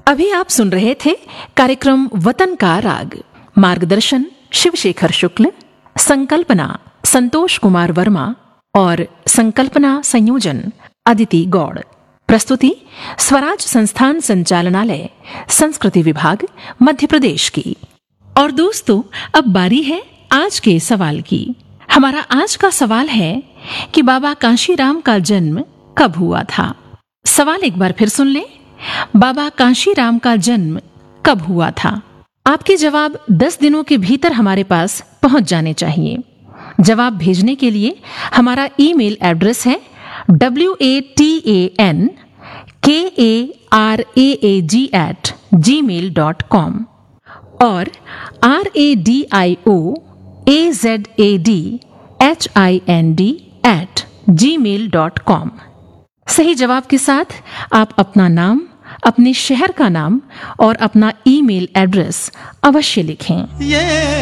अभी आप सुन रहे थे कार्यक्रम वतन का राग। मार्गदर्शन शिवशेखर शुक्ल, संकल्पना संतोष कुमार वर्मा और संकल्पना संयोजन अदिति गौड़। प्रस्तुति स्वराज संस्थान संचालनालय, संस्कृति विभाग, मध्य प्रदेश की। और दोस्तों, अब बारी है आज के सवाल की। हमारा आज का सवाल है कि बाबा कांशीराम का जन्म कब हुआ था। सवाल एक बार फिर सुन लें। बाबा कांशीराम का जन्म कब हुआ था? आपके जवाब 10 दिनों के भीतर हमारे पास पहुंच जाने चाहिए। जवाब भेजने के लिए हमारा ईमेल एड्रेस है watankaraag@gmail.com और radioazadhind@gmail.com। सही जवाब के साथ आप अपना नाम, अपने शहर का नाम और अपना ईमेल एड्रेस अवश्य लिखें।